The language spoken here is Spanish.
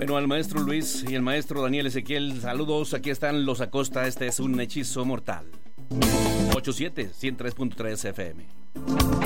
Bueno, al maestro Luis y el maestro Daniel Ezequiel, saludos. Aquí están los Acosta. Este es un hechizo mortal. 87-103.3 FM.